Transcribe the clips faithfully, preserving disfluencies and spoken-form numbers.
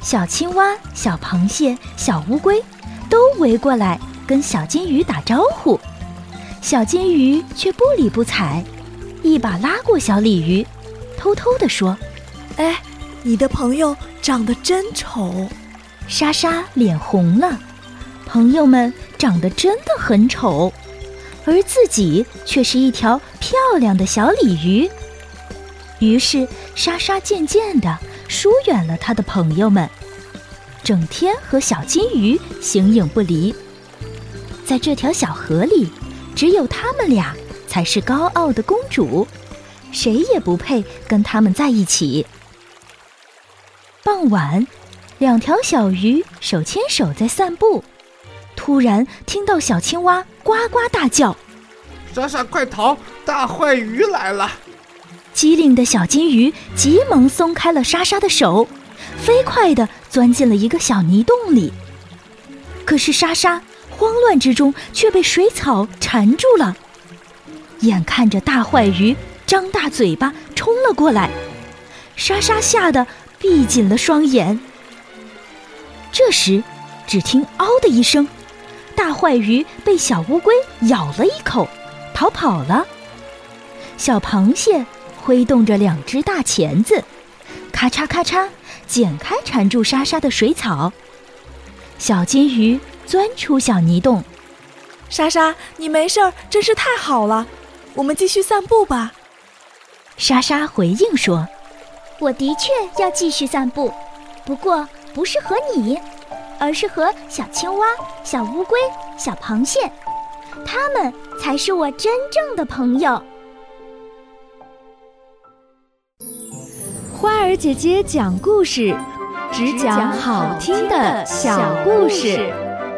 小青蛙、小螃蟹、小乌龟都围过来跟小金鱼打招呼，小金鱼却不理不睬，一把拉过小鲤鱼，偷偷地说： 哎，你的朋友长得真丑。 莎莎脸红了，朋友们长得真的很丑，而自己却是一条漂亮的小鲤鱼。于是莎莎渐渐地疏远了她的朋友们，整天和小金鱼形影不离。在这条小河里，只有他们俩才是高傲的公主，谁也不配跟他们在一起。傍晚，两条小鱼手牵手在散步，突然听到小青蛙呱呱大叫： 莎莎快逃，大坏鱼来了！ 机灵的小金鱼急忙松开了莎莎的手，飞快地钻进了一个小泥洞里。可是莎莎慌乱之中却被水草缠住了，眼看着大坏鱼张大嘴巴冲了过来，莎莎吓得闭紧了双眼。这时只听嗷的一声，大坏鱼被小乌龟咬了一口，逃跑了。小螃蟹挥动着两只大钳子，咔嚓咔嚓剪开缠住莎莎的水草。小金鱼钻出小泥洞。 莎莎，你没事儿，真是太好了，我们继续散步吧。 莎莎回应说： 我的确要继续散步，不过不是和你，而是和小青蛙、小乌龟、小螃蟹，他们才是我真正的朋友。 花儿姐姐讲故事，只讲好听的小故事。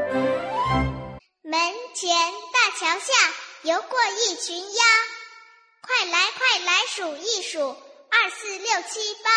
门前大桥下游过一群鸭，快来快来数一数，二四六七八。